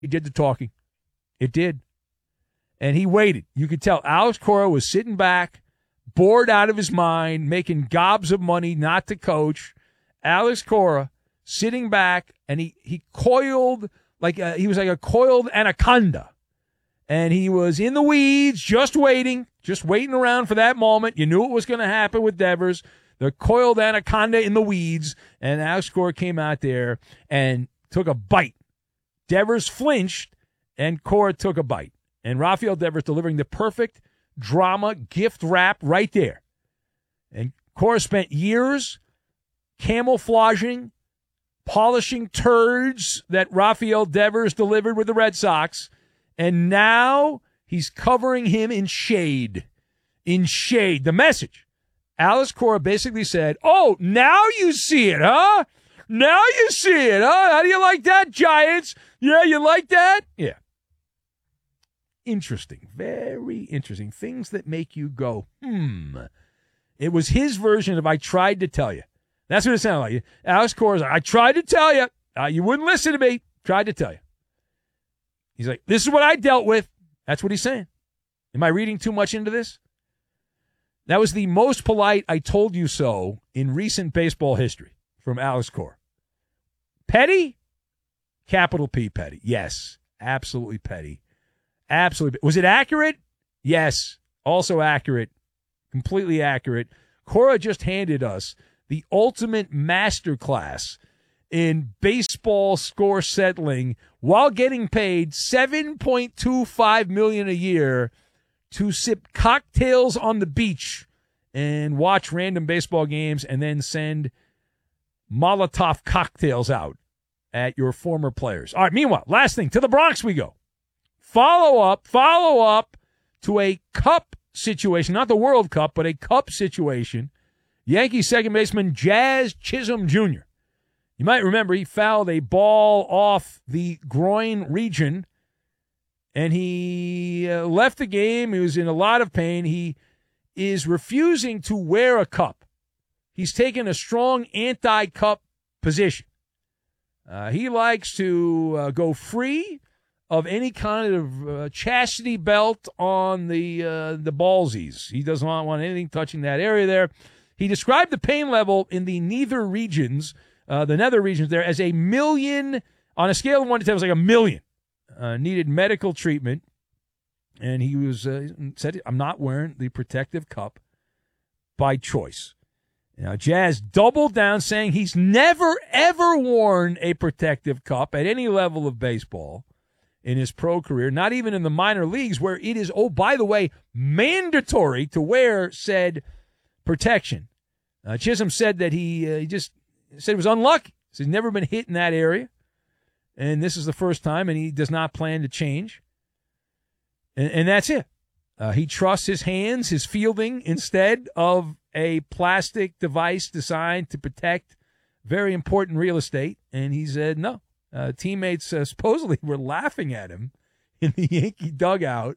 He did the talking. It did. And he waited. You could tell Alex Cora was sitting back, bored out of his mind, making gobs of money not to coach. Alex Cora sitting back, and he coiled like he was like a coiled anaconda. And he was in the weeds, just waiting around for that moment. You knew it was going to happen with Devers. The coiled anaconda in the weeds. And Alex Cora came out there and took a bite. Devers flinched, and Cora took a bite. And Rafael Devers delivering the perfect drama gift wrap right there. And Cora spent years camouflaging, polishing turds that Rafael Devers delivered with the Red Sox. And now he's covering him in shade. In shade. The message. Alex Cora basically said, oh, now you see it, huh? Now you see it, huh? How do you like that, Giants? Yeah, you like that? Yeah. Interesting. Very interesting. Things that make you go, It was his version of I tried to tell you. That's what it sounded like. Alex Cora's like, I tried to tell you. You wouldn't listen to me. Tried to tell you. He's like, this is what I dealt with. That's what he's saying. Am I reading too much into this? That was the most polite I told you so in recent baseball history from Alex Cora. Petty? Capital P petty. Yes, absolutely petty. Absolutely. Was it accurate? Yes, also accurate. Completely accurate. Cora just handed us the ultimate masterclass in baseball score settling while getting paid $7.25 million a year to sip cocktails on the beach and watch random baseball games and then send Molotov cocktails out at your former players. All right, meanwhile, last thing, to the Bronx we go. Follow up to a cup situation, not the World Cup, but a cup situation. Yankees second baseman Jazz Chisholm Jr. You might remember he fouled a ball off the groin region, and he left the game. He was in a lot of pain. He is refusing to wear a cup. He's taken a strong anti-cup position. He likes to go free of any kind of chastity belt on the ballsies. He does not want anything touching that area there. He described the pain level in the nether regions there as 1 million. On a scale of 1 to 10, it was like 1 million. Needed medical treatment. And he was said, I'm not wearing the protective cup by choice. Now, Jazz doubled down, saying he's never, ever worn a protective cup at any level of baseball in his pro career, not even in the minor leagues where it is, oh, by the way, mandatory to wear said protection. Chisholm said that he just said he was unlucky. He's never been hit in that area, and this is the first time, and he does not plan to change. And that's it. He trusts his hands, his fielding, instead of a plastic device designed to protect very important real estate. And he said no. Teammates supposedly were laughing at him in the Yankee dugout.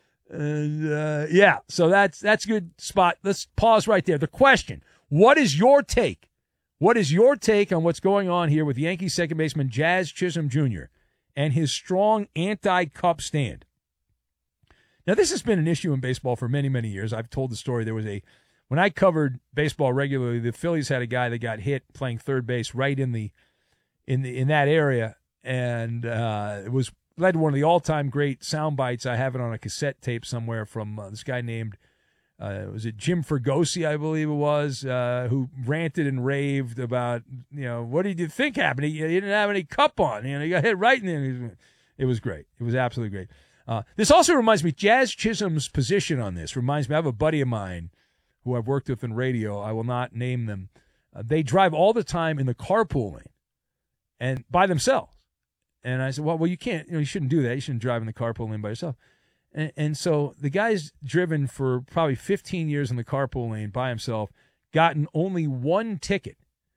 And, so that's a good spot. Let's pause right there. The question, what is your take? What is your take on what's going on here with Yankee second baseman Jazz Chisholm Jr. and his strong anti-cup stand? Now, this has been an issue in baseball for many, many years. I've told the story. When I covered baseball regularly, the Phillies had a guy that got hit playing third base right in that area, and it was led to one of the all-time great sound bites. I have it on a cassette tape somewhere from this guy named was it Jim Fregosi, I believe it was, who ranted and raved about, what did you think happened? He didn't have any cup on. He got hit right in there. It was great. It was absolutely great. This also reminds me, Jazz Chisholm's position on this reminds me, I have a buddy of mine who I've worked with in radio. I will not name them. They drive all the time in the carpool lane and by themselves. And I said, well, you can't, you shouldn't do that. You shouldn't drive in the carpool lane by yourself. And so the guy's driven for probably 15 years in the carpool lane by himself, gotten only one ticket.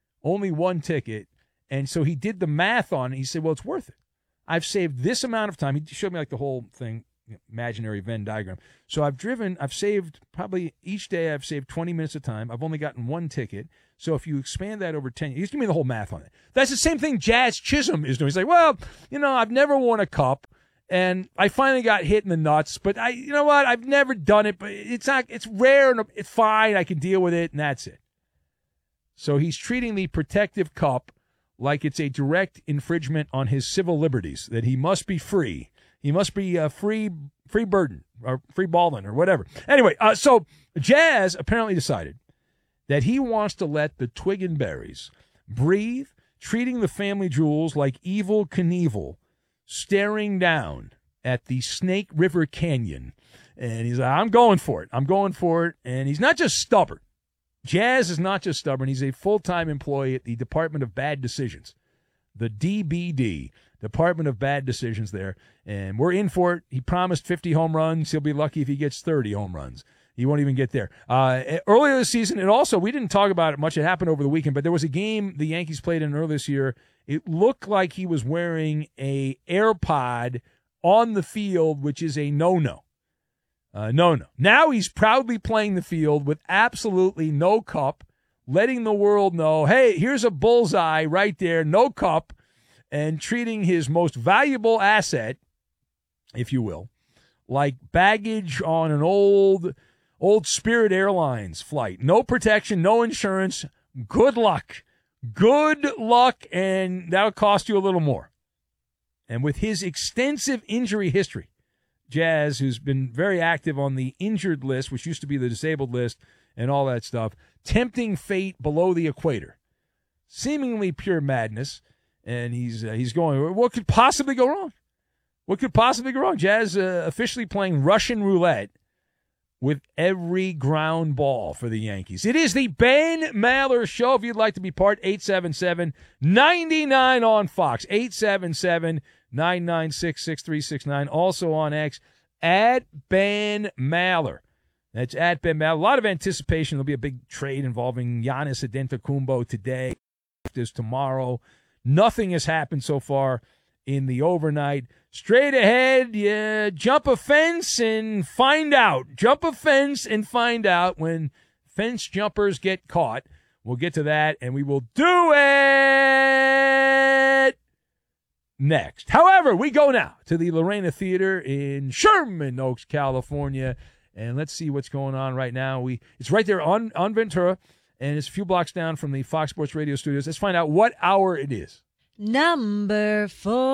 And so he did the math on it. He said, well, it's worth it. I've saved this amount of time. He showed me like the whole thing imaginary Venn diagram. So I've saved probably each day I've saved 20 minutes of time. I've only gotten one ticket. So if you expand that over 10, he's giving me the whole math on it. That's the same thing Jazz Chisholm is doing. He's like, well, I've never won a cup, and I finally got hit in the nuts, but I've never done it, but it's rare and it's fine. I can deal with it, and that's it. So he's treating the protective cup like it's a direct infringement on his civil liberties, that he must be free. He must be free burden or free balling or whatever. Anyway, so Jazz apparently decided that he wants to let the Twig and Berries breathe, treating the family jewels like Evel Knievel, staring down at the Snake River Canyon. And he's like, I'm going for it. And he's not just stubborn. Jazz is not just stubborn. He's a full-time employee at the Department of Bad Decisions, the DBD, Department of Bad Decisions there. And we're in for it. He promised 50 home runs. He'll be lucky if he gets 30 home runs. He won't even get there. Earlier this season, and also we didn't talk about it much. It happened over the weekend, but there was a game the Yankees played in earlier this year. It looked like he was wearing a AirPod on the field, which is a no-no. No. Now he's proudly playing the field with absolutely no cup, letting the world know, hey, here's a bullseye right there, no cup, and treating his most valuable asset, if you will, like baggage on an old Spirit Airlines flight. No protection, no insurance. Good luck. Good luck, and that'll cost you a little more. And with his extensive injury history, Jazz, who's been very active on the injured list, which used to be the disabled list, and all that stuff, tempting fate below the equator. Seemingly pure madness, and he's going, what could possibly go wrong? What could possibly go wrong? Jazz officially playing Russian roulette with every ground ball for the Yankees. It is the Ben Maller Show. If you'd like to be part, 877-99 on Fox, 877-996-6369. Also on X, at Ben Maller. That's at Ben Maller. A lot of anticipation. There'll be a big trade involving Giannis Antetokounmpo today. There's tomorrow. Nothing has happened so far in the overnight. Straight ahead, jump a fence and find out. Jump a fence and find out when fence jumpers get caught. We'll get to that, and we will do it next. However, we go now to the Lorena Theater in Sherman Oaks, California, and let's see what's going on right now. It's right there on Ventura, and it's a few blocks down from the Fox Sports Radio studios. Let's find out what hour it is. Number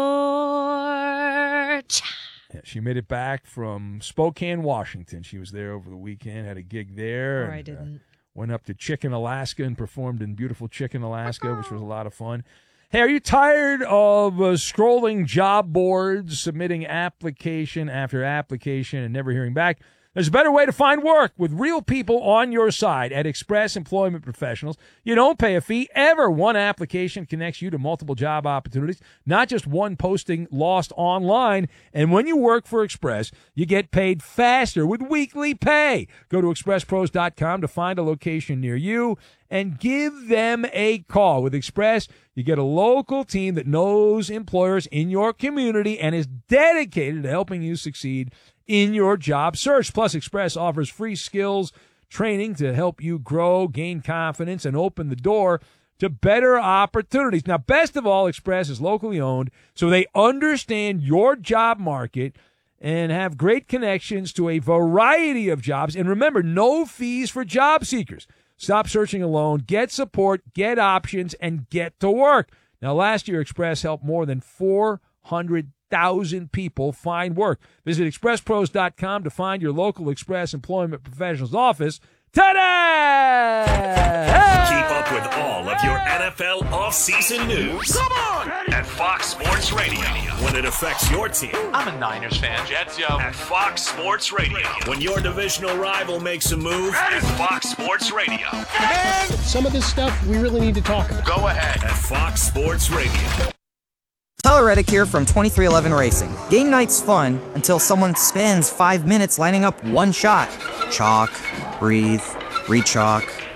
4. Yeah, she made it back from Spokane, Washington. She was there over the weekend, had a gig there. I didn't. Went up to Chicken, Alaska, and performed in beautiful Chicken, Alaska, which was a lot of fun. Hey, are you tired of scrolling job boards, submitting application after application, and never hearing back? There's a better way to find work with real people on your side at Express Employment Professionals. You don't pay a fee ever. One application connects you to multiple job opportunities, not just one posting lost online. And when you work for Express, you get paid faster with weekly pay. Go to expresspros.com to find a location near you and give them a call. With Express, you get a local team that knows employers in your community and is dedicated to helping you succeed in your job search. Plus, Express offers free skills training to help you grow, gain confidence, and open the door to better opportunities. Now, best of all, Express is locally owned, so they understand your job market and have great connections to a variety of jobs. And remember, no fees for job seekers. Stop searching alone, get support, get options, and get to work. Now, last year, Express helped more than 400,000 people find work. Visit expresspros.com to find your local Express Employment Professionals office today. Keep up with all of your NFL offseason news. Come on! At Fox Sports Radio. When it affects your team. I'm a Niners fan. Jets, yo. At Fox Sports Radio. When your divisional rival makes a move. At Fox Sports Radio. Some of this stuff we really need to talk about. Go ahead. At Fox Sports Radio. Tyler Reddick here from 2311 Racing. Game night's fun until someone spends 5 minutes lining up one shot. Chalk, breathe, re-chalk,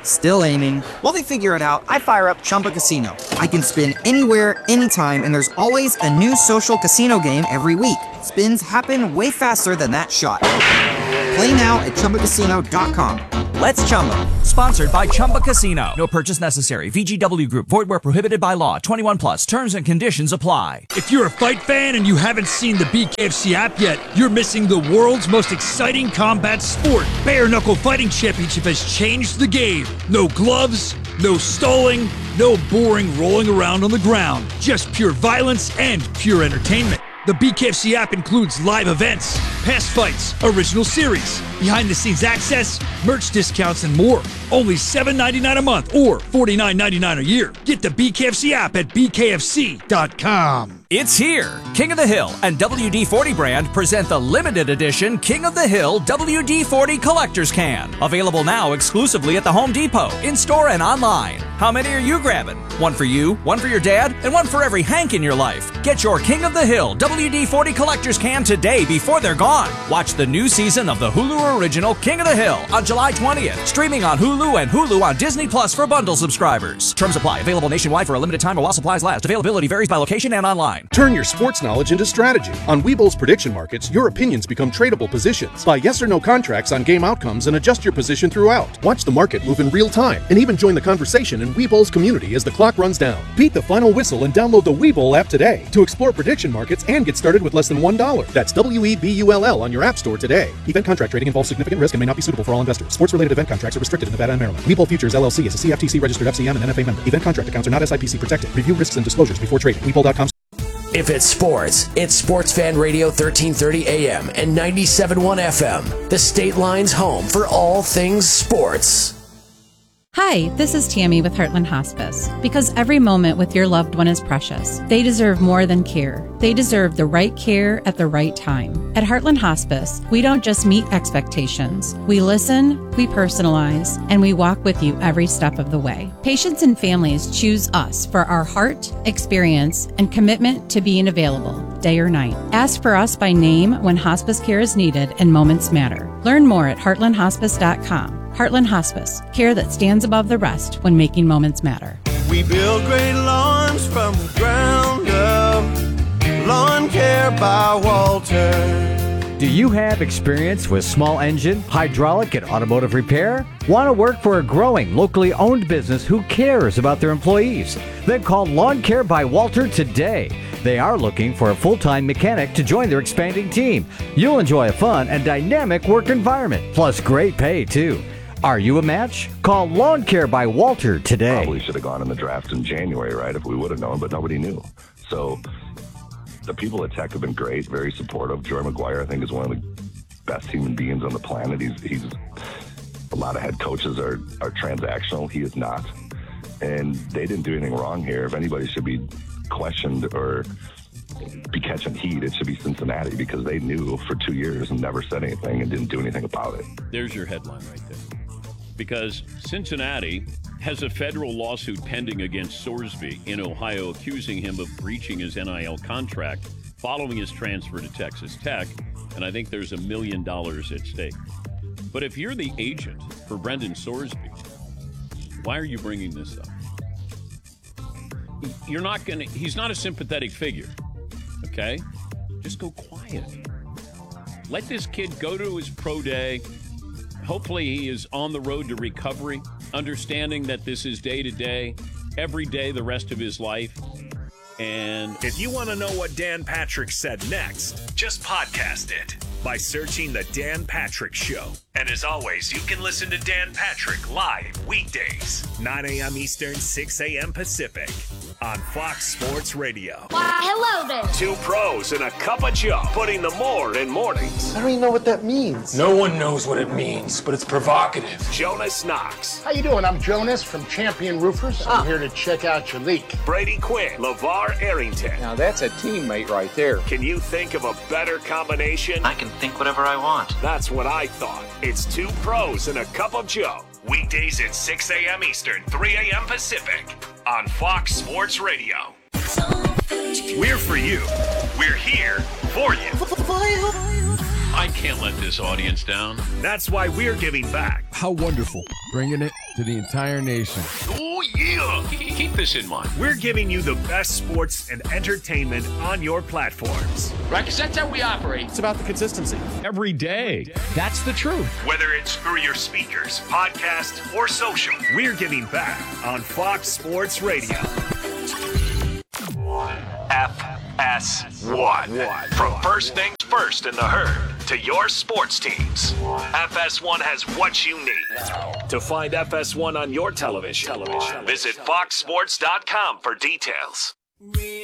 Still aiming. While they figure it out, I fire up Chumba Casino. I can spin anywhere, anytime, and there's always a new social casino game every week. Spins happen way faster than that shot. Play now at ChumbaCasino.com. Let's Chumba. Sponsored by Chumba Casino. No purchase necessary. VGW Group. Void where prohibited by law. 21 plus. Terms and conditions apply. If you're a fight fan and you haven't seen the BKFC app yet, you're missing the world's most exciting combat sport. Bare Knuckle Fighting Championship has changed the game. No gloves, no stalling, no boring rolling around on the ground. Just pure violence and pure entertainment. The BKFC app includes live events, past fights, original series, behind-the-scenes access, merch discounts, and more. Only $7.99 a month or $49.99 a year. Get the BKFC app at bkfc.com. It's here. King of the Hill and WD-40 brand present the limited edition King of the Hill WD-40 Collector's Can. Available now exclusively at the Home Depot, in-store and online. How many are you grabbing? One for you, one for your dad, and one for every Hank in your life. Get your King of the Hill WD-40 Collector's Can today before they're gone. Watch the new season of the Hulu original King of the Hill on July 20th. Streaming on Hulu and Hulu on Disney Plus for bundle subscribers. Terms apply. Available nationwide for a limited time or while supplies last. Availability varies by location and online. Turn your sports knowledge into strategy. On Webull's prediction markets, your opinions become tradable positions. Buy yes or no contracts on game outcomes and adjust your position throughout. Watch the market move in real time and even join the conversation in Webull's community as the clock runs down. Beat the final whistle and download the Webull app today to explore prediction markets and get started with less than $1. That's WEBULL on your app store today. Event contract trading involves significant risk and may not be suitable for all investors. Sports-related event contracts are restricted in Nevada and Maryland. Webull Futures LLC is a CFTC registered FCM and NFA member. Event contract accounts are not SIPC protected. Review risks and disclosures before trading. Webull.com. If it's sports, it's Sports Fan Radio 1330 AM and 97.1 FM, the State Line's home for all things sports. Hi, this is Tammy with Heartland Hospice. Because every moment with your loved one is precious. They deserve more than care. They deserve the right care at the right time. At Heartland Hospice, we don't just meet expectations. We listen, we personalize, and we walk with you every step of the way. Patients and families choose us for our heart, experience, and commitment to being available, day or night. Ask for us by name when hospice care is needed and moments matter. Learn more at heartlandhospice.com. Heartland Hospice, care that stands above the rest when making moments matter. We build great lawns from the ground up. Lawn Care by Walter. Do you have experience with small engine, hydraulic, and automotive repair? Want to work for a growing, locally owned business who cares about their employees? Then call Lawn Care by Walter today. They are looking for a full-time mechanic to join their expanding team. You'll enjoy a fun and dynamic work environment, plus great pay, too. Are you a match? Call Lawn Care by Walter today. Probably should have gone in the draft in January, right, if we would have known, but nobody knew. So the people at Tech have been great, very supportive. Joy McGuire, I think, is one of the best human beings on the planet. He's a lot of head coaches are transactional. He is not. And they didn't do anything wrong here. If anybody should be questioned or be catching heat, it should be Cincinnati, because they knew for 2 years and never said anything and didn't do anything about it. There's your headline right there. Because Cincinnati has a federal lawsuit pending against Sorsby in Ohio, accusing him of breaching his NIL contract following his transfer to Texas Tech, and I think there's $1 million at stake. But if you're the agent for Brendan Sorsby, why are you bringing this up? He's not a sympathetic figure, okay? Just go quiet. Let this kid go to his pro day. Hopefully he is on the road to recovery, understanding that this is day to day, every day the rest of his life. And if you want to know what Dan Patrick said next, just podcast it by searching The Dan Patrick Show. And as always, you can listen to Dan Patrick live weekdays, 9 a.m. Eastern, 6 a.m. Pacific on Fox Sports Radio. Hello there. Two pros and a cup of Joe, putting the more in mornings. I don't even know what that means. No one knows what it means, but it's provocative. Jonas Knox. How you doing? I'm Jonas from Champion Roofers. I'm here to check out your leak. Brady Quinn. LeVar Arrington. Now that's a teammate right there. Can you think of a better combination? I can think whatever I want. That's what I thought. It's two pros and a cup of Joe. Weekdays at 6 a.m. Eastern, 3 a.m. Pacific on Fox Sports Radio. We're for you. We're here for you. I can't let this audience down. That's why we're giving back. How wonderful. Bringing it to the entire nation. Oh, yeah. Keep this in mind. We're giving you the best sports and entertainment on your platforms. Right, because that's how we operate. It's about the consistency. Every day. That's the truth. Whether it's through your speakers, podcast, or social, we're giving back on Fox Sports Radio. FS1. From first things first in the herd to your sports teams, FS1 has what you need. To find FS1 on your television, visit foxsports.com for details.